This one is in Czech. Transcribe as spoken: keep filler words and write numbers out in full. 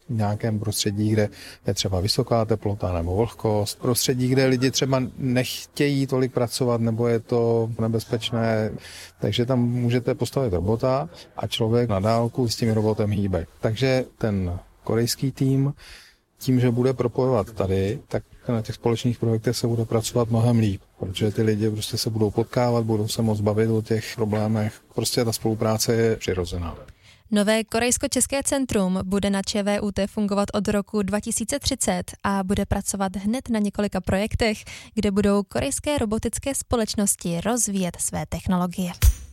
v nějakém prostředí, kde je třeba vysoká teplota nebo vlhkost, prostředí, kde lidi třeba nechtějí tolik pracovat nebo je to nebezpečné, takže tam můžete postavit robota a člověk na dálku s tím robotem hýbe. Takže ten korejský tým tím, že bude propojovat tady, tak na těch společných projektech se bude pracovat mnohem líp, protože ty lidi prostě se budou potkávat, budou se moc bavit o těch problémech. Prostě ta spolupráce je přirozená. Nové korejsko-české centrum bude na ČVUT fungovat od roku dva tisíce třicet a bude pracovat hned na několika projektech, kde budou korejské robotické společnosti rozvíjet své technologie.